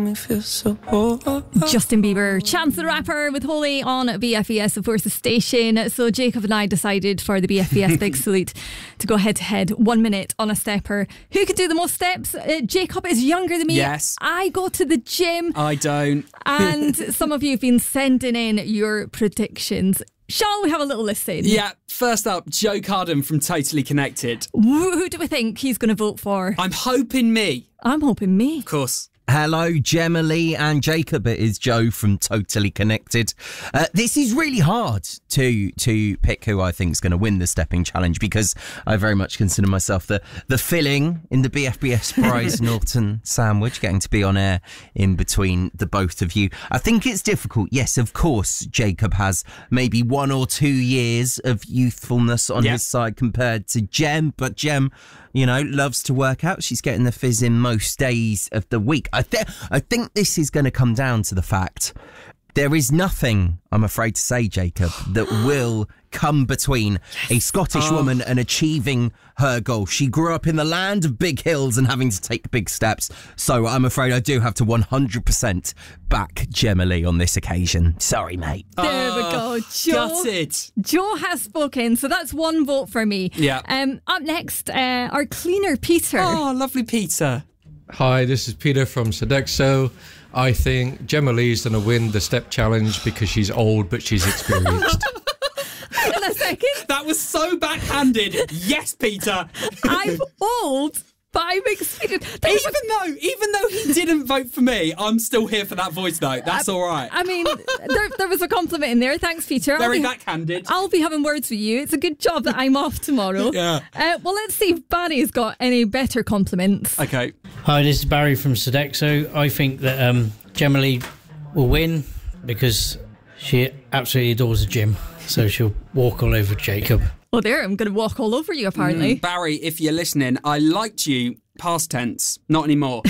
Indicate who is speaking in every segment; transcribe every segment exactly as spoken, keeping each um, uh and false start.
Speaker 1: me feel so poor.
Speaker 2: Justin Bieber, Chance the Rapper with Holy on B F B S, of course, the station. So Jacob and I decided for the B F B S Big Salute to go head to head, one minute on a stepper. Who could do the most steps? Uh, Jacob is younger than me.
Speaker 3: Yes.
Speaker 2: I go to the gym.
Speaker 3: I don't.
Speaker 2: And some of you have been sending in your predictions. Shall we have a little listen?
Speaker 3: Yeah, first up, Joe Carden from Totally Connected.
Speaker 2: Who, who do we think he's going to vote for?
Speaker 3: I'm hoping me.
Speaker 2: I'm hoping me.
Speaker 3: Of course.
Speaker 4: Hello, Gemma Lee and Jacob. It is Joe from Totally Connected. Uh, this is really hard to to pick who I think is going to win the stepping challenge, because I very much consider myself the, the filling in the B F B S Prize Norton sandwich, getting to be on air in between the both of you. I think it's difficult. Yes, of course, Jacob has maybe one or two years of youthfulness on
Speaker 3: yep.
Speaker 4: his side compared to Gem, but Gem, you know, loves to work out. She's getting the fizz in most days of the week. I, th- I think this is going to come down to the fact there is nothing, I'm afraid to say, Jacob, that will come between a Scottish
Speaker 3: oh.
Speaker 4: woman and achieving her goal. She grew up in the land of big hills and having to take big steps. So I'm afraid I do have to one hundred percent back Gemma Lee on this occasion. Sorry, mate.
Speaker 2: There we go. Joe,
Speaker 3: Gutted.
Speaker 2: Joe has spoken, so that's one vote for me.
Speaker 3: Yeah.
Speaker 2: Um, up next, uh, our cleaner, Peter.
Speaker 3: Oh, lovely Peter.
Speaker 5: Hi, this is Peter from Sodexo. I think Gemma Lee's going to win the step challenge because she's old, but she's experienced.
Speaker 2: Hang on a second.
Speaker 3: That was so backhanded. Yes, Peter.
Speaker 2: I'm old, but I'm experienced. There was-
Speaker 3: Even though, even though he didn't vote for me, I'm still here for that voice note. That's all right.
Speaker 2: I mean, there, there was a compliment in there. Thanks, Peter. I'll
Speaker 3: Very
Speaker 2: be,
Speaker 3: backhanded.
Speaker 2: I'll be having words with you. It's a good job that I'm off tomorrow.
Speaker 3: Yeah.
Speaker 2: Uh, well, let's see if Barry's got any better compliments.
Speaker 3: Okay.
Speaker 6: Hi, this is Barry from Sodexo. I think that um, Gemma Lee will win because she absolutely adores the gym. So she'll walk all over Jacob.
Speaker 2: Oh, there, I'm going to walk all over you, apparently.
Speaker 3: Mm, Barry, if you're listening, I liked you past tense, not anymore.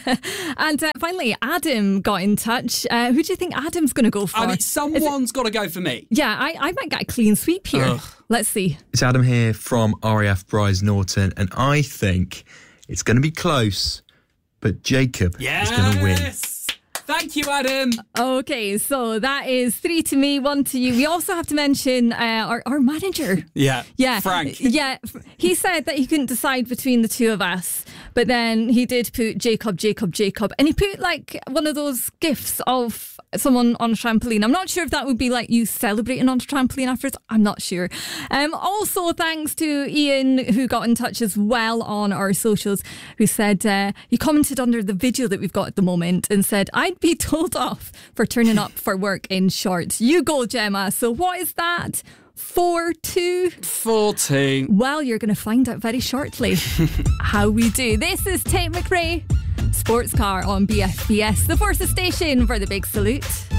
Speaker 2: And uh, finally, Adam got in touch. Uh, who do you think Adam's going to go for?
Speaker 3: I mean, someone's got to go for me.
Speaker 2: Yeah, I, I might get a clean sweep here.
Speaker 3: Ugh.
Speaker 2: Let's see.
Speaker 7: It's Adam here from R A F Prize Norton, and I think it's going to be close, but Jacob
Speaker 3: Yes!
Speaker 7: is going to win.
Speaker 3: Thank you, Adam.
Speaker 2: Okay, so that is three to me, one to you. We also have to mention uh, our, our manager.
Speaker 3: Yeah.
Speaker 2: Yeah.
Speaker 3: Frank.
Speaker 2: Yeah. He said that he couldn't decide between the two of us, but then he did put Jacob, Jacob, Jacob, and he put like one of those gifs of someone on a trampoline. I'm not sure if that would be like you celebrating on a trampoline afterwards. I'm not sure. Um, also, thanks to Ian, who got in touch as well on our socials, who said uh, he commented under the video that we've got at the moment and said, I'd be told off for turning up for work in shorts. You go, Gemma. So what is that? Four two?
Speaker 3: Four two.
Speaker 2: Well, you're going to find out very shortly how we do. This is Tate McRae, Sports Car on B F B S, the Forces station for the Big Salute.